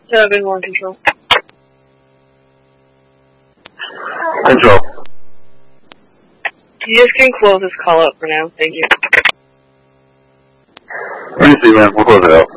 7-1 control. Control. You just can close this call up for now. Thank you. Let me see, man. We'll close it out.